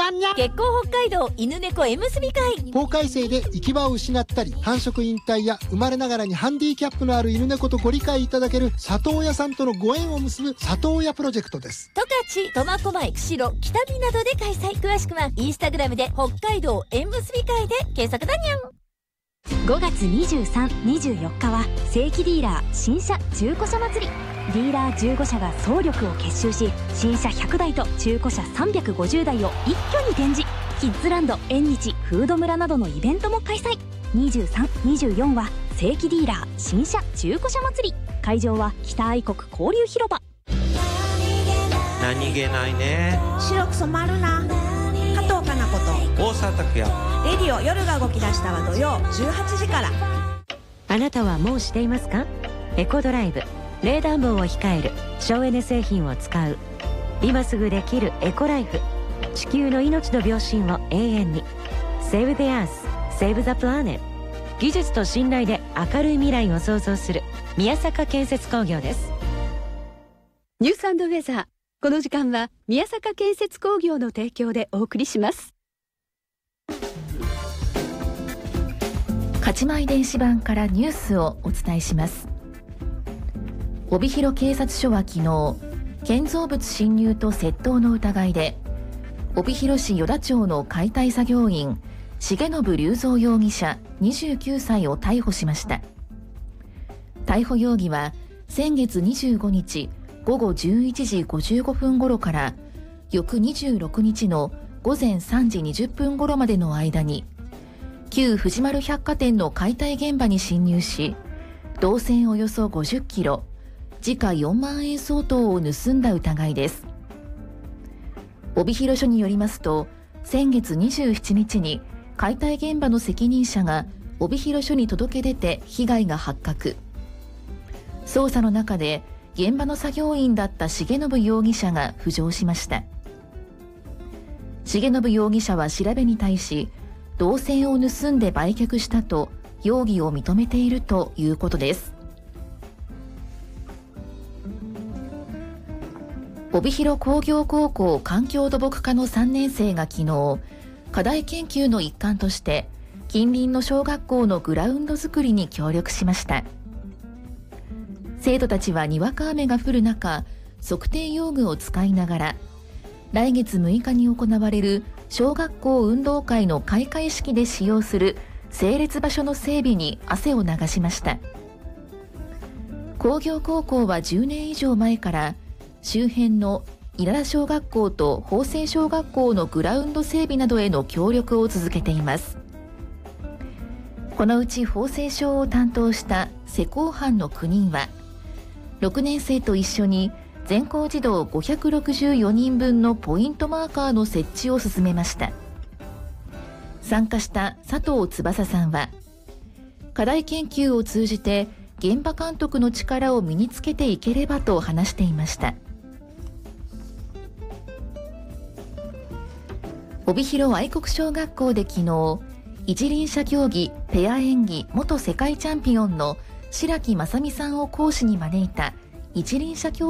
だにゃ。 月光北海道犬猫縁結び会。 法改正で行き場を失ったり繁殖引退や生まれながらにハンディキャップのある犬猫とご理解いただける里親さんとのご縁を結ぶ里親プロジェクトです。 十勝、苫小牧、釧路、北見などで開催。詳しくはインスタグラムで北海道縁結び会で検索だにゃん。 5月23、24日は正規ディーラー新車中古車祭り。ディーラー15社が総力を結集し、新車100台と中古車350台を一挙に展示。キッズランド、縁日、フード村などのイベントも開催。23、24は正規ディーラー新車中古車祭り。会場は北愛国交流広場。 何気ないね。 白く染まるな。加藤かなこと大沢拓也。 レディオ夜が動き出したは土曜18時から。 あなたはもうしていますか？エコドライブ、冷暖房を控える、省エネ製品を使う、今すぐできるエコライフ。地球の命の秒針を永遠に。 Save the Earth, Save the Planet。 技術と信頼で明るい未来を創造する宮坂建設工業です。 ニュース&ウェザー、この時間は宮坂建設工業の提供でお送りします。 勝前電子版からニュースをお伝えします。帯広警察署は昨日、建造物侵入と窃盗の疑いで帯広市与田町の解体作業員重信隆三容疑者29歳を逮捕しました。逮捕容疑は先月25日午後11時55分頃から翌26日の午前3時20分頃までの間に旧藤丸百貨店の解体現場に侵入し、銅線およそ50キロ、時価4万円相当を盗んだ疑いです。帯広署によりますと、先月27日に解体現場の責任者が帯広署に届け出て被害が発覚。捜査の中で現場の作業員だった重信容疑者が浮上しました。重信容疑者は調べに対し、銅線を盗んで売却したと容疑を認めているということです。帯広工業高校環境土木科の3年生が昨日、課題研究の一環として近隣の小学校のグラウンド作りに協力しました。生徒たちはにわか雨が降る中、測定用具を使いながら来月6日に行われる小学校運動会の開会式で使用する整列場所の整備に汗を流しました。工業高校は10年以上前から周辺の稲田小学校と法政小学校のグラウンド整備などへの協力を続けています。このうち法政小を担当した施工班の9人は6年生と一緒に全校児童564人分のポイントマーカーの設置を進めました。参加した佐藤翼さんは、課題研究を通じて現場監督の力を身につけていければと話していました。帯広愛国小学校で昨日、一輪車競技ペア演技元世界チャンピオンの白木正美さんを講師に招いた一輪車競技